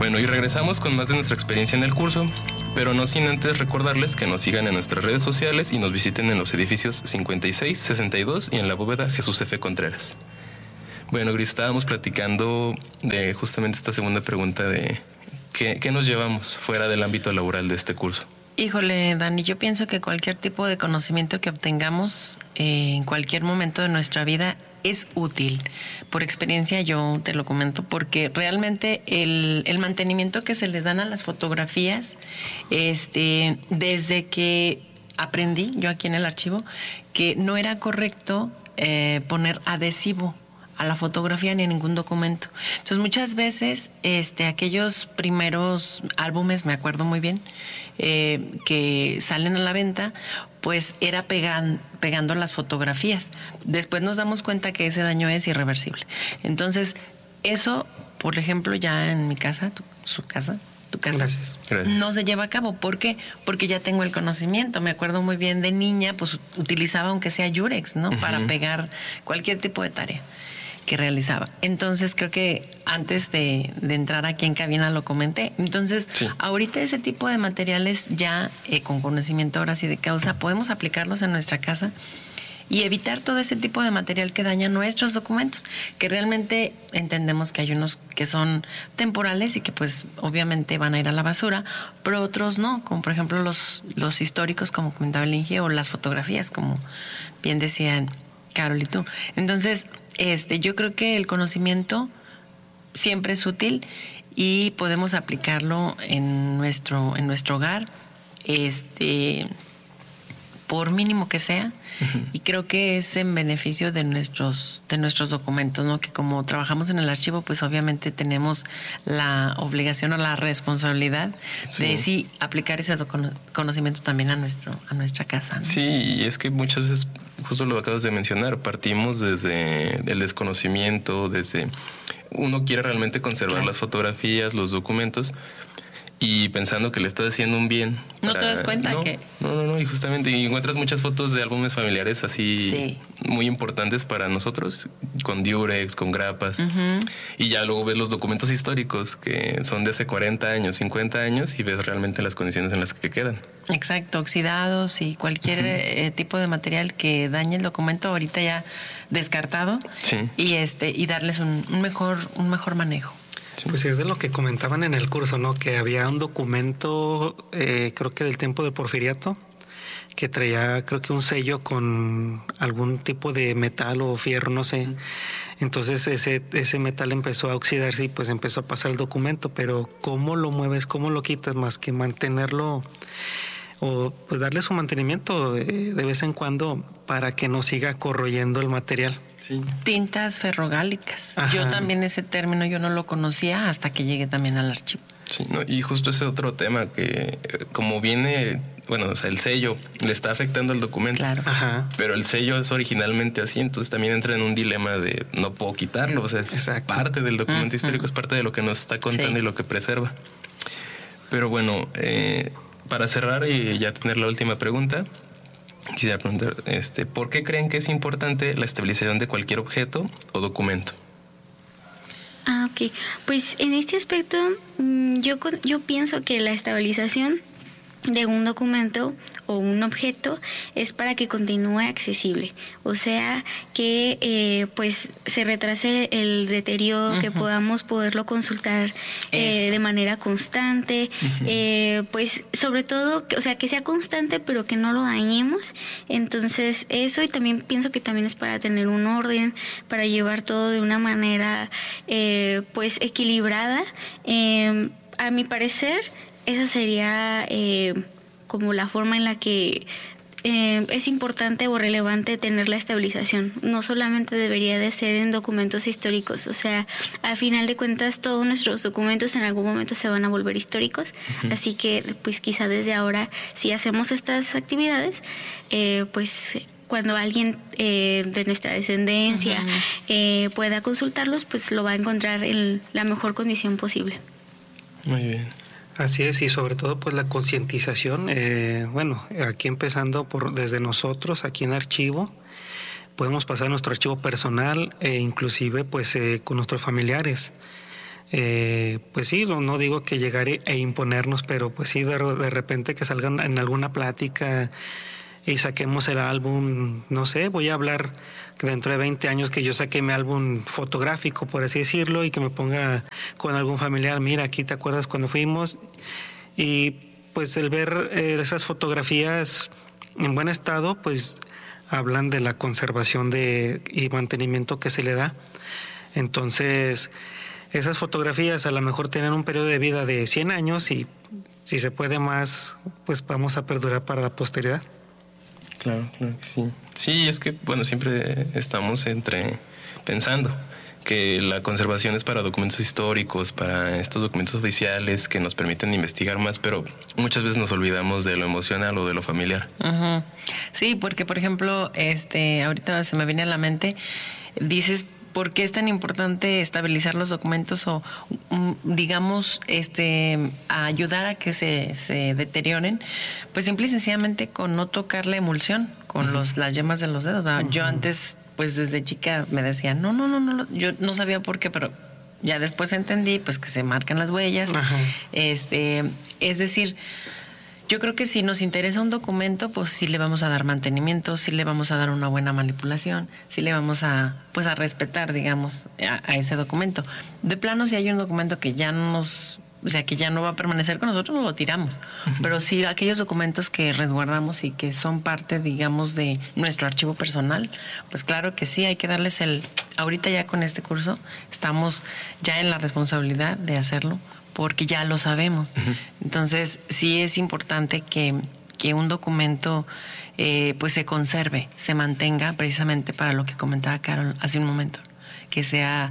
Bueno, y regresamos con más de nuestra experiencia en el curso, pero no sin antes recordarles que nos sigan en nuestras redes sociales y nos visiten en los edificios 56, 62 y en la bóveda Jesús F. Contreras. Bueno, Gris, estábamos platicando de justamente esta segunda pregunta de ¿qué nos llevamos fuera del ámbito laboral de este curso? Híjole, Dani, yo pienso que cualquier tipo de conocimiento que obtengamos en cualquier momento de nuestra vida es útil. Por experiencia yo te lo comento, porque realmente el mantenimiento que se le dan a las fotografías, desde que aprendí yo aquí en el archivo, que no era correcto poner adhesivo a la fotografía ni a ningún documento. Entonces muchas veces aquellos primeros álbumes, me acuerdo muy bien, que salen a la venta, pues era pegando las fotografías. Después nos damos cuenta que ese daño es irreversible. Entonces, eso, por ejemplo, ya en mi casa, tu casa, Gracias. no se lleva a cabo. ¿Por qué? Porque ya tengo el conocimiento. Me acuerdo muy bien de niña, pues utilizaba aunque sea Yurex, ¿no? Uh-huh. Para pegar cualquier tipo de tarea que realizaba. Entonces creo que antes de entrar aquí en cabina lo comenté. Entonces, sí, ahorita ese tipo de materiales ya con conocimiento ahora sí de causa podemos aplicarlos en nuestra casa y evitar todo ese tipo de material que daña nuestros documentos, que realmente entendemos que hay unos que son temporales y que pues obviamente van a ir a la basura, pero otros no, como por ejemplo los históricos, como comentaba el Inge, o las fotografías, como bien decían Carol y tú. Entonces, yo creo que el conocimiento siempre es útil y podemos aplicarlo en nuestro hogar, por mínimo que sea, uh-huh, y creo que es en beneficio de nuestros documentos, ¿no? Que como trabajamos en el archivo, pues obviamente tenemos la obligación o la responsabilidad, sí, de sí aplicar ese conocimiento también a nuestra casa, ¿no? Sí, y es que muchas veces, justo lo acabas de mencionar, partimos desde el desconocimiento, desde uno quiere realmente conservar, claro, las fotografías, los documentos, y pensando que le estás haciendo un bien. No te das cuenta que... No, y justamente encuentras muchas fotos de álbumes familiares así, sí, muy importantes para nosotros, con diurex, con grapas, uh-huh, y ya luego ves los documentos históricos que son de hace 40 años, 50 años, y ves realmente las condiciones en las que quedan. Exacto, oxidados y cualquier uh-huh, tipo de material que dañe el documento ahorita ya descartado, sí, y darles un mejor manejo. Sí. Pues es de lo que comentaban en el curso, ¿no? Que había un documento, creo que del tiempo de Porfiriato, que traía, creo que un sello con algún tipo de metal o fierro, no sé. Entonces ese metal empezó a oxidarse y pues empezó a pasar el documento, pero ¿cómo lo mueves, cómo lo quitas más que mantenerlo o pues darle su mantenimiento de vez en cuando para que no siga corroyendo el material? Sí. Tintas ferrogálicas. Ajá. Yo también ese término yo no lo conocía hasta que llegué también al archivo. Sí, no, y justo ese otro tema que como viene, bueno, o sea, el sello le está afectando al documento, claro, ajá, pero el sello es originalmente así, entonces también entra en un dilema de no puedo quitarlo, o sea, es exacto, parte del documento histórico, es parte de lo que nos está contando, sí, y lo que preserva. Pero bueno, para cerrar y ya tener la última pregunta, quisiera preguntar, ¿por qué creen que es importante la estabilización de cualquier objeto o documento? Ok. Pues en este aspecto, yo pienso que la estabilización de un documento o un objeto es para que continúe accesible, o sea que pues se retrase el deterioro, uh-huh, que podamos poderlo consultar de manera constante, uh-huh, pues sobre todo, o sea que sea constante pero que no lo dañemos. Entonces eso, y también pienso que también es para tener un orden, para llevar todo de una manera pues equilibrada. A mi parecer esa sería como la forma en la que es importante o relevante tener la estabilización. No solamente debería de ser en documentos históricos, o sea, al final de cuentas todos nuestros documentos en algún momento se van a volver históricos, uh-huh, así que pues quizá desde ahora, si hacemos estas actividades, pues cuando alguien de nuestra descendencia uh-huh, pueda consultarlos, pues lo va a encontrar en la mejor condición posible. Muy bien. Así es, y sobre todo pues la concientización, bueno, aquí empezando desde nosotros, aquí en archivo, podemos pasar nuestro archivo personal e inclusive pues con nuestros familiares. pues sí, no digo que llegar e imponernos, pero pues sí, de repente que salgan en alguna plática y saquemos el álbum, no sé, voy a hablar dentro de 20 años que yo saqué mi álbum fotográfico, por así decirlo, y que me ponga con algún familiar, mira, aquí te acuerdas cuando fuimos, y pues el ver esas fotografías en buen estado, pues hablan de la conservación y mantenimiento que se le da. Entonces, esas fotografías a lo mejor tienen un periodo de vida de 100 años y si se puede más, pues vamos a perdurar para la posteridad. Claro que sí. Sí, es que, bueno, siempre estamos pensando que la conservación es para documentos históricos, para estos documentos oficiales que nos permiten investigar más, pero muchas veces nos olvidamos de lo emocional o de lo familiar. Uh-huh. Sí, porque, por ejemplo, ahorita se me viene a la mente, dices, ¿por qué es tan importante estabilizar los documentos o, digamos, a ayudar a que se deterioren? Pues simple y sencillamente con no tocar la emulsión, con las yemas de los dedos. Uh-huh. Yo antes, pues desde chica me decían, no, yo no sabía por qué, pero ya después entendí, pues que se marcan las huellas. Uh-huh. Es decir, yo creo que si nos interesa un documento, pues sí le vamos a dar mantenimiento, sí le vamos a dar una buena manipulación, sí le vamos a respetar, digamos, a ese documento. De plano, si hay un documento que ya que ya no va a permanecer con nosotros, lo tiramos. Uh-huh. Pero sí, aquellos documentos que resguardamos y que son parte, digamos, de nuestro archivo personal, pues claro que sí, hay que darles ahorita ya con este curso, estamos ya en la responsabilidad de hacerlo, porque ya lo sabemos. Uh-huh. Entonces, sí es importante que un documento pues se conserve, se mantenga, precisamente para lo que comentaba Carol hace un momento, que sea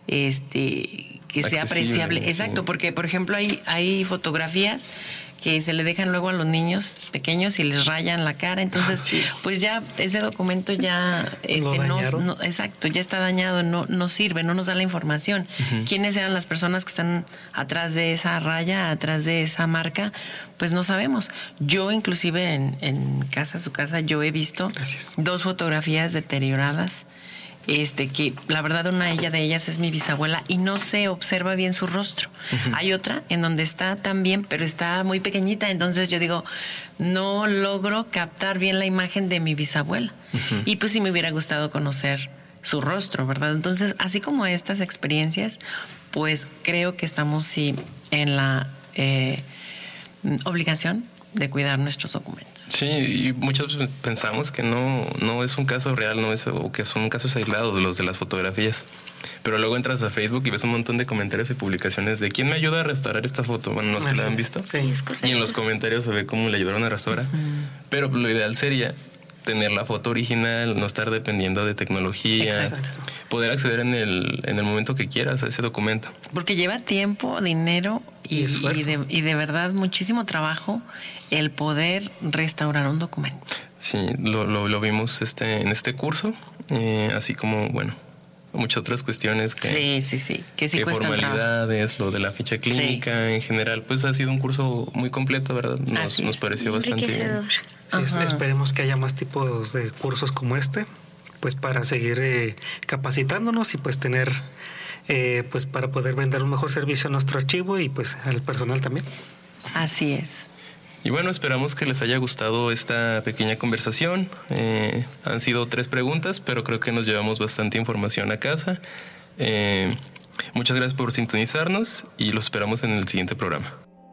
sea apreciable. Sí. Exacto, porque por ejemplo hay fotografías que se le dejan luego a los niños pequeños y les rayan la cara, entonces sí. Pues ya ese documento ya exacto, ya está dañado, no sirve, no nos da la información. Uh-huh. ¿Quiénes eran las personas que están atrás de esa raya, atrás de esa marca? Pues no sabemos. Yo inclusive en su casa, yo he visto 2 fotografías deterioradas. Que la verdad una de ellas es mi bisabuela y no se observa bien su rostro. Uh-huh. Hay otra en donde está también, pero está muy pequeñita, entonces yo digo, no logro captar bien la imagen de mi bisabuela. Uh-huh. Y pues sí me hubiera gustado conocer su rostro, ¿verdad? Entonces, así como estas experiencias, pues creo que estamos sí en la obligación de cuidar nuestros documentos. Sí, y muchos pensamos que no es un caso real, o que son casos aislados de los de las fotografías. Pero luego entras a Facebook y ves un montón de comentarios y publicaciones de ¿quién me ayuda a restaurar esta foto? Bueno, no se la han visto. Sí, es correcto. Y en los comentarios se ve cómo le ayudaron a restaurar. Uh-huh. Pero lo ideal sería tener la foto original, no estar dependiendo de tecnología. Exacto. Poder acceder en el momento que quieras a ese documento. Porque lleva tiempo, dinero y de verdad muchísimo trabajo el poder restaurar un documento. Sí, lo vimos en este curso, así como, bueno, muchas otras cuestiones que sí que formalidades, lo de la ficha clínica, en general, pues ha sido un curso muy completo, ¿verdad? Nos pareció bastante bien. Sí, esperemos que haya más tipos de cursos como pues para seguir capacitándonos y pues tener pues para poder brindar un mejor servicio a nuestro archivo y pues al personal también. Así es. Y bueno, esperamos que les haya gustado esta pequeña conversación. Han sido 3 preguntas, pero creo que nos llevamos bastante información a casa. Muchas gracias por sintonizarnos y los esperamos en el siguiente programa.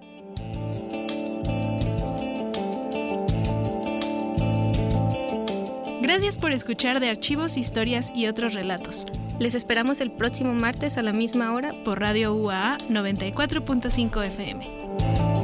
Gracias por escuchar de Archivos, Historias y otros relatos. Les esperamos el próximo martes a la misma hora por Radio UAA 94.5 FM.